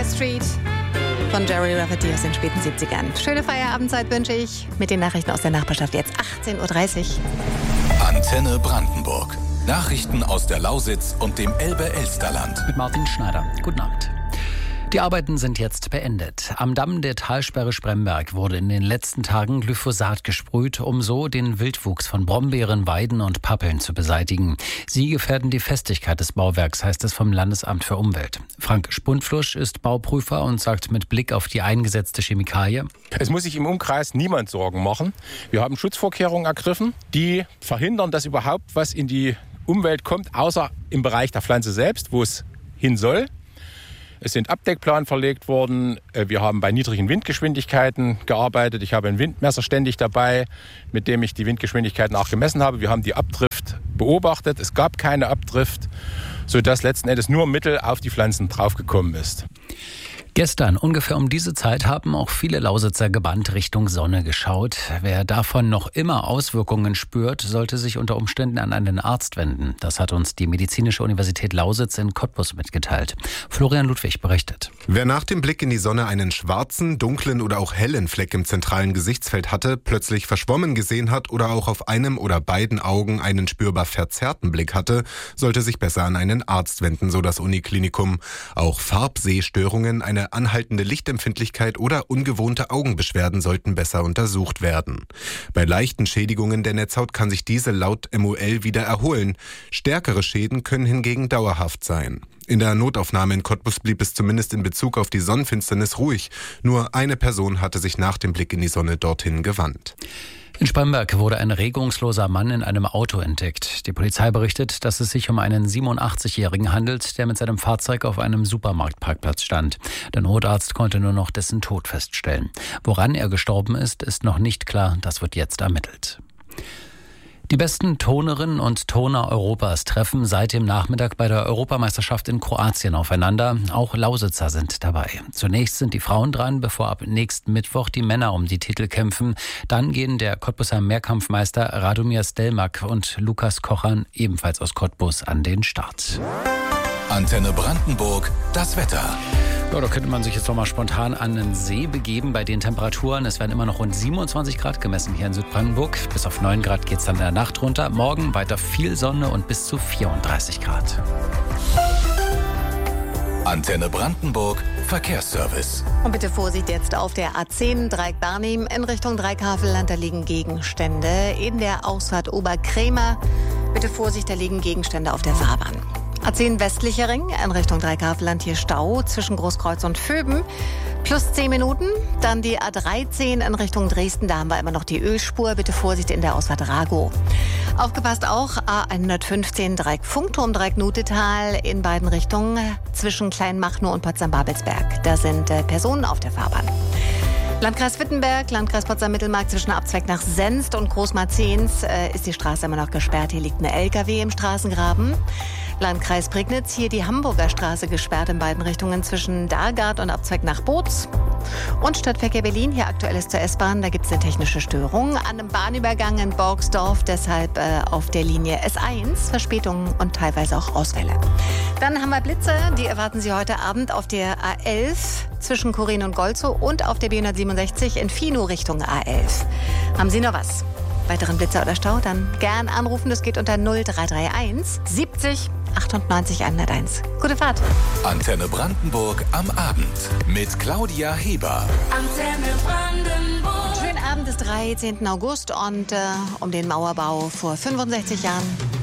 Tiger Street von Jerry Rafferty aus den späten 70ern. Schöne Feierabendzeit wünsche ich mit den Nachrichten aus der Nachbarschaft. Jetzt 18.30 Uhr. Antenne Brandenburg. Nachrichten aus der Lausitz und dem Elbe-Elsterland. Mit Martin Schneider. Guten Abend. Die Arbeiten sind jetzt beendet. Am Damm der Talsperre Spremberg wurde in den letzten Tagen Glyphosat gesprüht, um so den Wildwuchs von Brombeeren, Weiden und Pappeln zu beseitigen. Sie gefährden die Festigkeit des Bauwerks, heißt es vom Landesamt für Umwelt. Frank Spundflusch ist Bauprüfer und sagt mit Blick auf die eingesetzte Chemikalie: Es muss sich im Umkreis niemand Sorgen machen. Wir haben Schutzvorkehrungen ergriffen, die verhindern, dass überhaupt was in die Umwelt kommt, außer im Bereich der Pflanze selbst, wo es hin soll. Es sind Abdeckplanen verlegt worden. Wir haben bei niedrigen Windgeschwindigkeiten gearbeitet. Ich habe ein Windmesser ständig dabei, mit dem ich die Windgeschwindigkeiten auch gemessen habe. Wir haben die Abdrift beobachtet. Es gab keine Abdrift, sodass letzten Endes nur Mittel auf die Pflanzen draufgekommen ist. Gestern, ungefähr um diese Zeit, haben auch viele Lausitzer gebannt Richtung Sonne geschaut. Wer davon noch immer Auswirkungen spürt, sollte sich unter Umständen an einen Arzt wenden. Das hat uns die Medizinische Universität Lausitz in Cottbus mitgeteilt. Florian Ludwig berichtet. Wer nach dem Blick in die Sonne einen schwarzen, dunklen oder auch hellen Fleck im zentralen Gesichtsfeld hatte, plötzlich verschwommen gesehen hat oder auch auf einem oder beiden Augen einen spürbar verzerrten Blick hatte, sollte sich besser an einen Arzt wenden, so das Uniklinikum. Auch Farbsehstörungen, eine anhaltende Lichtempfindlichkeit oder ungewohnte Augenbeschwerden sollten besser untersucht werden. Bei leichten Schädigungen der Netzhaut kann sich diese laut MOL wieder erholen. Stärkere Schäden können hingegen dauerhaft sein. In der Notaufnahme in Cottbus blieb es zumindest in Bezug auf die Sonnenfinsternis ruhig. Nur eine Person hatte sich nach dem Blick in die Sonne dorthin gewandt. In Spremberg wurde ein regungsloser Mann in einem Auto entdeckt. Die Polizei berichtet, dass es sich um einen 87-Jährigen handelt, der mit seinem Fahrzeug auf einem Supermarktparkplatz stand. Der Notarzt konnte nur noch dessen Tod feststellen. Woran er gestorben ist, ist noch nicht klar. Das wird jetzt ermittelt. Die besten Tonerinnen und Toner Europas treffen seit dem Nachmittag bei der Europameisterschaft in Kroatien aufeinander. Auch Lausitzer sind dabei. Zunächst sind die Frauen dran, bevor ab nächsten Mittwoch die Männer um die Titel kämpfen. Dann gehen der Cottbuser Mehrkampfmeister Radomir Stelmach und Lukas Kochern, ebenfalls aus Cottbus, an den Start. Antenne Brandenburg, das Wetter. Ja, da könnte man sich jetzt noch mal spontan an den See begeben bei den Temperaturen. Es werden immer noch rund 27 Grad gemessen hier in Südbrandenburg. Bis auf 9 Grad geht es dann in der Nacht runter. Morgen weiter viel Sonne und bis zu 34 Grad. Antenne Brandenburg, Verkehrsservice. Und bitte Vorsicht jetzt auf der A10 Dreieck-Barnim in Richtung Dreieck-Havelland. Da liegen Gegenstände. In der Ausfahrt Oberkrämer. Bitte Vorsicht, da liegen Gegenstände auf der Fahrbahn. A10 westlicher Ring in Richtung Dreieck-Havelland, hier Stau zwischen Großkreuz und Vöben. Plus 10 Minuten. Dann die A13 in Richtung Dresden, da haben wir immer noch die Ölspur. Bitte Vorsicht in der Ausfahrt Ragow. Aufgepasst auch A115 Dreieck-Funkturm, Dreieck-Nutetal in beiden Richtungen zwischen Kleinmachnow und Potsdam-Babelsberg. Da sind Personen auf der Fahrbahn. Landkreis Wittenberg, Landkreis Potsdam-Mittelmark zwischen Abzweig nach Senst und Großmarzens ist die Straße immer noch gesperrt. Hier liegt eine LKW im Straßengraben. Landkreis Prignitz, hier die Hamburger Straße gesperrt in beiden Richtungen zwischen Dargard und Abzweig nach Boz. Und Stadtverkehr Berlin, hier aktuell ist zur S-Bahn, da gibt es eine technische Störung an einem Bahnübergang in Borgsdorf, deshalb auf der Linie S1 Verspätungen und teilweise auch Ausfälle. Dann haben wir Blitze, die erwarten Sie heute Abend auf der A11 zwischen Korin und Golzow und auf der B167 in Fino Richtung A11. Haben Sie noch was? Weiteren Blitzer oder Stau, dann gern anrufen. Das geht unter 0331 70 98 101. Gute Fahrt. Antenne Brandenburg am Abend mit Claudia Heber. Antenne Brandenburg. Schönen Abend des 13. August und um den Mauerbau vor 65 Jahren.